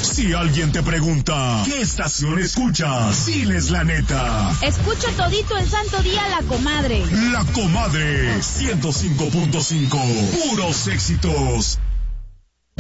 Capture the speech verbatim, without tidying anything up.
Si alguien te pregunta, ¿qué estación escuchas? Diles la neta. Escucho todito el santo día La Comadre. La Comadre, ciento cinco punto cinco. Puros éxitos.